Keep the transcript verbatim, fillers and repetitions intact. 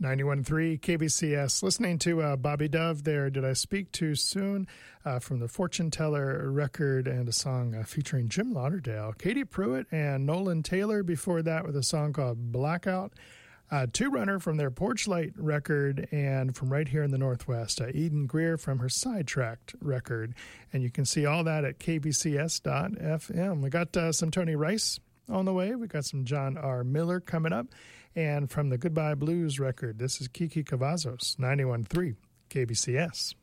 ninety-one point three K B C S. Listening to uh, Bobby Dove there, Did I Speak Too Soon? Uh, from the Fortune Teller record, and a song uh, featuring Jim Lauderdale. Katie Pruitt and Nolan Taylor before that with a song called Blackout. Uh, Two Runner from their Porch Light record, and from right here in the Northwest, uh, Eden Greer from her Sidetracked record. And you can see all that at k b c s dot f m. We got uh, some Tony Rice on the way. We got some John R. Miller coming up. And from the Goodbye Blues record, this is Kiki Cavazos, ninety-one point three K B C S.